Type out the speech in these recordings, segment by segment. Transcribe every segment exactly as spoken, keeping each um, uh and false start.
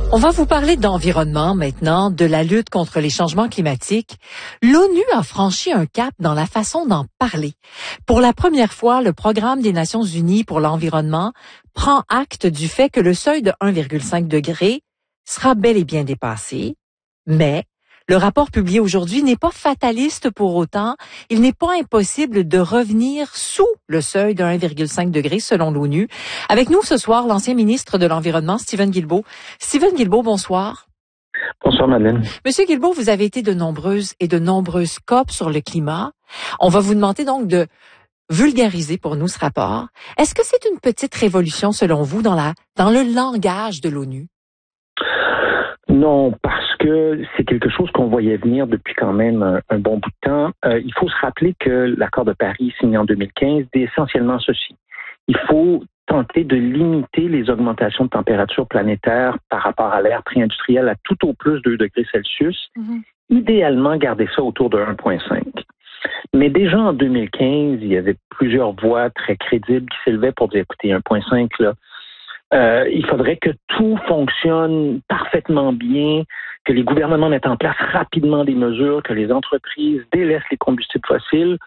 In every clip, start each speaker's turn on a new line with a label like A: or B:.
A: On va vous parler d'environnement maintenant, de la lutte contre les changements climatiques. L'ONU a franchi un cap dans la façon d'en parler. Pour la première fois, le Programme des Nations Unies pour l'environnement prend acte du fait que le seuil de un virgule cinq degré sera bel et bien dépassé, mais le rapport publié aujourd'hui n'est pas fataliste pour autant. Il n'est pas impossible de revenir sous le seuil de un virgule cinq degré selon l'ONU. Avec nous ce soir, l'ancien ministre de l'Environnement, Steven Guilbeault. Steven Guilbeault, bonsoir.
B: Bonsoir, Madeleine.
A: Monsieur Guilbeault, vous avez été de nombreuses et de nombreuses C O P sur le climat. On va vous demander donc de vulgariser pour nous ce rapport. Est-ce que c'est une petite révolution selon vous dans la dans le langage de l'ONU?
B: Non, parce que c'est quelque chose qu'on voyait venir depuis quand même un, un bon bout de temps. Euh, il faut se rappeler que l'accord de Paris signé en deux mille quinze dit essentiellement ceci. Il faut tenter de limiter les augmentations de température planétaire par rapport à l'ère pré-industrielle à tout au plus deux degrés Celsius. Mm-hmm. Idéalement, garder ça autour de un virgule cinq. Mais déjà en deux mille quinze, il y avait plusieurs voix très crédibles qui s'élevaient pour dire, écoutez, un virgule cinq, là, Euh, il faudrait que tout fonctionne parfaitement bien, que les gouvernements mettent en place rapidement des mesures, que les entreprises délaissent les combustibles fossiles.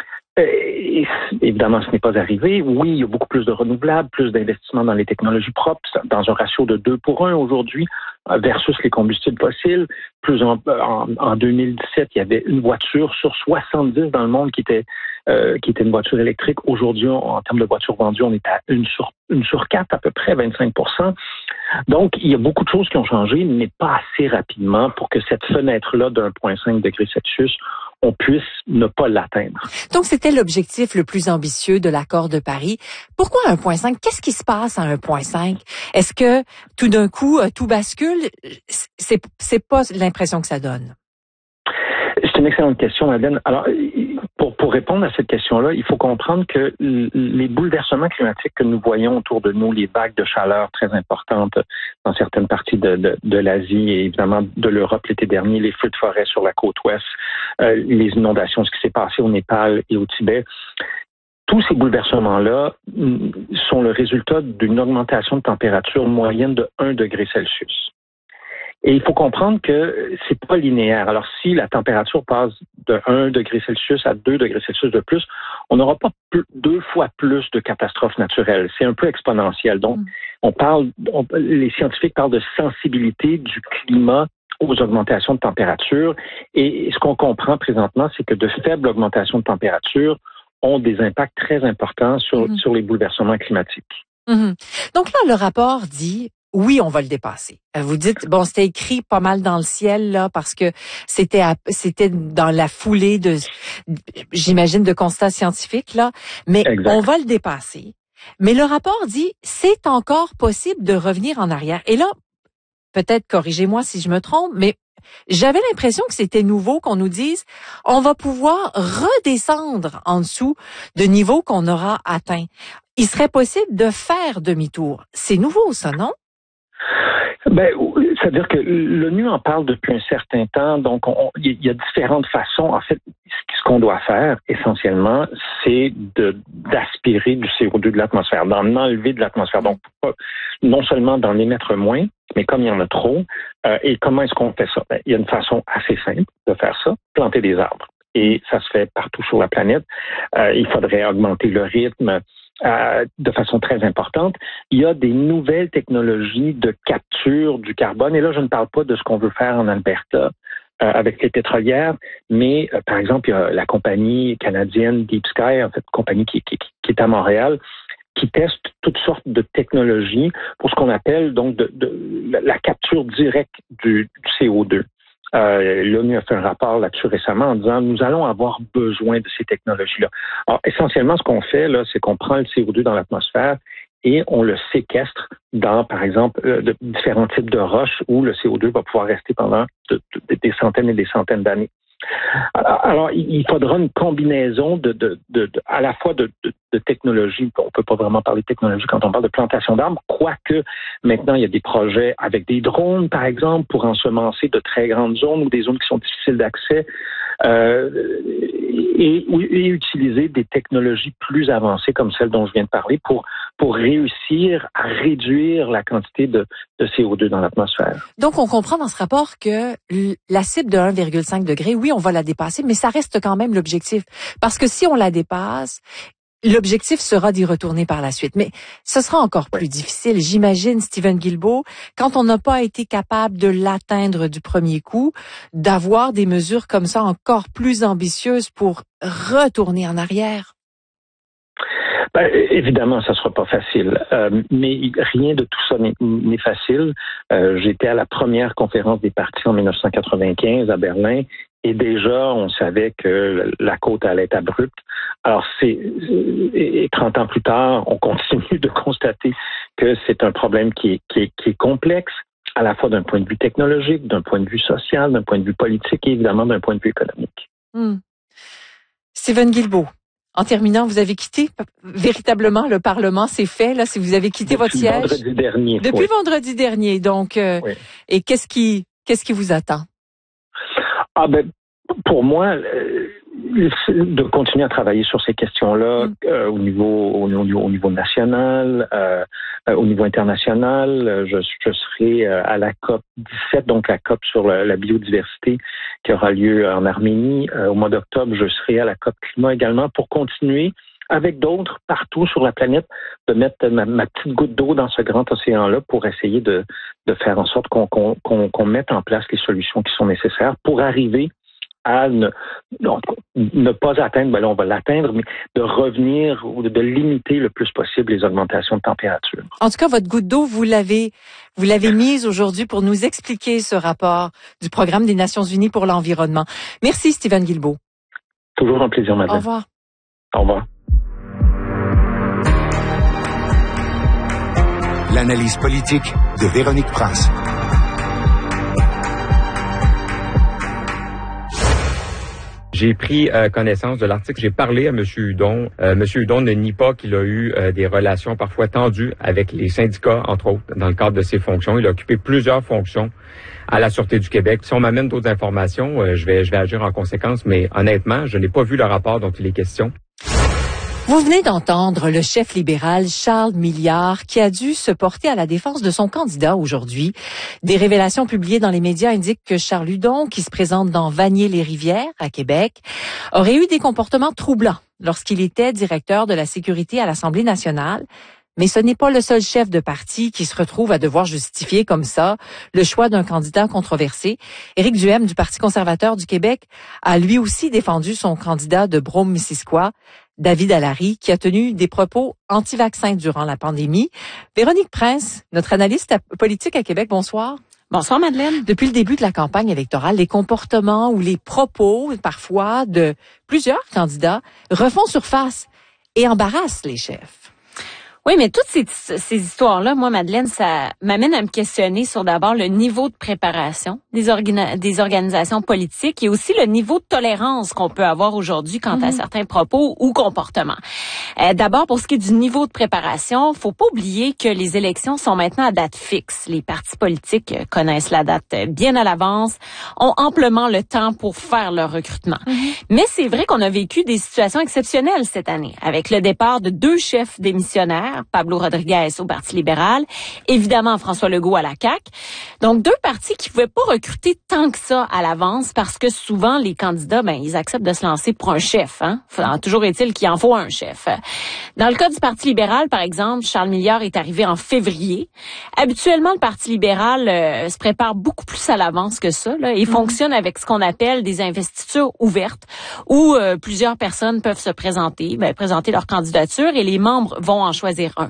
B: Et, évidemment, ce n'est pas arrivé. Oui, il y a beaucoup plus de renouvelables, plus d'investissements dans les technologies propres, dans un ratio de deux pour un aujourd'hui, versus les combustibles fossiles. Plus en, en, en deux mille dix-sept, il y avait une voiture sur soixante-dix dans le monde qui était euh, qui était une voiture électrique. Aujourd'hui, en, en termes de voitures vendues, on est à une sur une sur quatre, à peu près vingt-cinq pour cent. Donc, il y a beaucoup de choses qui ont changé, mais pas assez rapidement pour que cette fenêtre-là d'un un virgule cinq degré Celsius, on puisse ne pas l'atteindre.
A: Donc, c'était l'objectif le plus ambitieux de l'accord de Paris. Pourquoi un virgule cinq? Qu'est-ce qui se passe à un virgule cinq? Est-ce que tout d'un coup, tout bascule? C'est, c'est pas l'impression que ça donne.
B: C'est une excellente question, Madeleine. Alors, pour, pour répondre à cette question-là, il faut comprendre que les bouleversements climatiques que nous voyons autour de nous, les vagues de chaleur très importantes dans certaines parties de, de, de l'Asie et évidemment de l'Europe l'été dernier, les feux de forêt sur la côte ouest, euh, les inondations, ce qui s'est passé au Népal et au Tibet, tous ces bouleversements-là sont le résultat d'une augmentation de température moyenne de un degré Celsius. Et il faut comprendre que c'est pas linéaire. Alors, si la température passe de un degré Celsius à deux degrés Celsius de plus, on n'aura pas plus, deux fois plus de catastrophes naturelles. C'est un peu exponentiel. Donc, mmh. on parle, on, les scientifiques parlent de sensibilité du climat aux augmentations de température. Et ce qu'on comprend présentement, c'est que de faibles augmentations de température ont des impacts très importants sur, mmh. sur les bouleversements climatiques.
A: Mmh. Donc là, le rapport dit... Oui, on va le dépasser. Vous dites, bon, c'était écrit pas mal dans le ciel, là, parce que c'était à, c'était dans la foulée de, j'imagine, de constats scientifiques, là. Mais exact. On va le dépasser. Mais le rapport dit, c'est encore possible de revenir en arrière. Et là, peut-être corrigez-moi si je me trompe, mais j'avais l'impression que c'était nouveau qu'on nous dise, on va pouvoir redescendre en dessous de niveau qu'on aura atteint. Il serait possible de faire demi-tour. C'est nouveau, ça, non?
B: Ben, c'est-à-dire que l'ONU en parle depuis un certain temps, donc il y a différentes façons. En fait, ce qu'on doit faire essentiellement, c'est de d'aspirer du C O deux de l'atmosphère, d'en enlever de l'atmosphère. Donc, non seulement d'en émettre moins, mais comme il y en a trop, euh, et comment est-ce qu'on fait ça? Ben, il y a une façon assez simple de faire ça, planter des arbres. Et ça se fait partout sur la planète. Euh, il faudrait augmenter le rythme euh, de façon très importante. Il y a des nouvelles technologies de capture du carbone. Et là, je ne parle pas de ce qu'on veut faire en Alberta euh, avec les pétrolières, mais euh, par exemple, il y a la compagnie canadienne Deep Sky, en fait, compagnie qui, qui, qui est à Montréal, qui teste toutes sortes de technologies pour ce qu'on appelle donc de, de la capture directe du, du C O deux. Euh, L'ONU a fait un rapport là-dessus récemment en disant nous allons avoir besoin de ces technologies-là. Alors, essentiellement, ce qu'on fait, là, c'est qu'on prend le C O deux dans l'atmosphère et on le séquestre dans, par exemple, euh, de différents types de roches où le C O deux va pouvoir rester pendant de, de, des centaines et des centaines d'années. Alors, alors, il faudra une combinaison de, de, de, de à la fois de, de, de technologie. On peut pas vraiment parler de technologie quand on parle de plantation d'arbres, quoique maintenant il y a des projets avec des drones, par exemple, pour ensemencer de très grandes zones ou des zones qui sont difficiles d'accès. Euh, et, et utiliser des technologies plus avancées comme celles dont je viens de parler pour pour réussir à réduire la quantité de, de C O deux dans l'atmosphère.
A: Donc, on comprend dans ce rapport que la cible de un virgule cinq degré, oui, on va la dépasser, mais ça reste quand même l'objectif. Parce que si on la dépasse, l'objectif sera d'y retourner par la suite. Mais ce sera encore plus difficile. J'imagine, Steven Guilbeault, quand on n'a pas été capable de l'atteindre du premier coup, d'avoir des mesures comme ça encore plus ambitieuses pour retourner en arrière.
B: Ben, évidemment, ça sera pas facile, euh, mais rien de tout ça n'est, n'est facile. Euh, j'étais à la première conférence des partis en dix-neuf cent quatre-vingt-quinze à Berlin, et déjà on savait que la côte allait être abrupte. Alors c'est et trente ans plus tard, on continue de constater que c'est un problème qui est, qui est, qui est complexe, à la fois d'un point de vue technologique, d'un point de vue social, d'un point de vue politique et évidemment d'un point de vue économique.
A: Hmm. Steven Guilbeault. En terminant, vous avez quitté véritablement le Parlement, c'est fait là. Si vous avez quitté
B: Depuis
A: votre siège
B: vendredi dernier,
A: depuis
B: oui.
A: vendredi dernier, donc euh, oui. Et qu'est-ce qui qu'est-ce qui vous attend?
B: Ah ben pour moi, euh, de continuer à travailler sur ces questions-là mm. euh, au niveau au, au, au niveau national, euh, euh, au niveau international. Je, je serai à la COP dix-sept, donc la COP sur la, la biodiversité qui aura lieu en Arménie. Euh, au mois d'octobre, je serai à la COP climat également pour continuer avec d'autres partout sur la planète de mettre ma, ma petite goutte d'eau dans ce grand océan-là pour essayer de, de faire en sorte qu'on, qu'on, qu'on, qu'on mette en place les solutions qui sont nécessaires pour arriver à ne, non, ne pas atteindre, ben là on va l'atteindre, mais de revenir ou de, de limiter le plus possible les augmentations de température.
A: En tout cas, votre goutte d'eau, vous l'avez, vous l'avez mise aujourd'hui pour nous expliquer ce rapport du Programme des Nations Unies pour l'environnement. Merci, Steven Guilbeault.
B: Toujours un plaisir, madame.
A: Au revoir.
B: Au revoir.
C: L'analyse politique de Véronique Prince.
D: J'ai pris euh, connaissance de l'article, j'ai parlé à M. Hudon. Euh, M. Hudon ne nie pas qu'il a eu euh, des relations parfois tendues avec les syndicats, entre autres, dans le cadre de ses fonctions. Il a occupé plusieurs fonctions à la Sûreté du Québec. Si on m'amène d'autres informations, euh, je vais, je vais agir en conséquence, mais honnêtement, je n'ai pas vu le rapport dont il est question.
A: Vous venez d'entendre le chef libéral Charles Milliard qui a dû se porter à la défense de son candidat aujourd'hui. Des révélations publiées dans les médias indiquent que Charles Hudon, qui se présente dans Vanier-les-Rivières, à Québec, aurait eu des comportements troublants lorsqu'il était directeur de la sécurité à l'Assemblée nationale. Mais ce n'est pas le seul chef de parti qui se retrouve à devoir justifier comme ça le choix d'un candidat controversé. Éric Duhaime du Parti conservateur du Québec a lui aussi défendu son candidat de Brome-Missisquoi, David Allary, qui a tenu des propos anti-vaccins durant la pandémie. Véronique Prince, notre analyste politique à Québec, bonsoir.
E: Bonsoir Madeleine.
A: Depuis le début de la campagne électorale, les comportements ou les propos, parfois, de plusieurs candidats refont surface et embarrassent les chefs.
E: Oui, mais toutes ces, ces histoires-là, moi, Madeleine, ça m'amène à me questionner sur d'abord le niveau de préparation des, orga- des organisations politiques et aussi le niveau de tolérance qu'on peut avoir aujourd'hui quant mm-hmm. à certains propos ou comportements. Euh, d'abord, pour ce qui est du niveau de préparation, faut pas oublier que les élections sont maintenant à date fixe. Les partis politiques connaissent la date bien à l'avance, ont amplement le temps pour faire leur recrutement. Mm-hmm. Mais c'est vrai qu'on a vécu des situations exceptionnelles cette année, avec le départ de deux chefs démissionnaires, Pablo Rodriguez au Parti libéral, évidemment François Legault à la C A Q. Donc, deux partis qui pouvaient pas recruter tant que ça à l'avance parce que souvent, les candidats, ben, ils acceptent de se lancer pour un chef, hein. Enfin, toujours est-il qu'il en faut un chef. Dans le cas du Parti libéral, par exemple, Charles Milliard est arrivé en février. Habituellement, le Parti libéral euh, se prépare beaucoup plus à l'avance que ça, là, et mmh. fonctionne avec ce qu'on appelle des investitures ouvertes où euh, plusieurs personnes peuvent se présenter, ben, présenter leur candidature et les membres vont en choisir un.